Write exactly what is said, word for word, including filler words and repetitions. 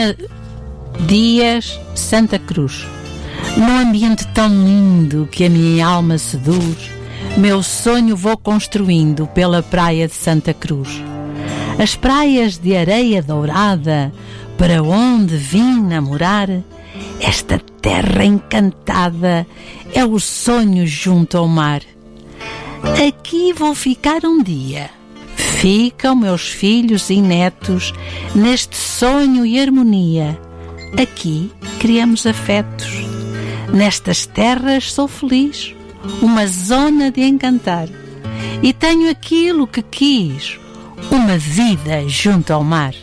Carolina Dias, Santa Cruz. Num ambiente tão lindo que a minha alma seduz, meu sonho vou construindo pela praia de Santa Cruz. As praias de areia dourada, para onde vim namorar, esta terra encantada é o sonho junto ao mar. Aqui vou ficar um dia. Ficam meus filhos e netos neste sonho e harmonia. Aqui criamos afetos. Nestas terras sou feliz, uma zona de encantar. E tenho aquilo que quis, uma vida junto ao mar.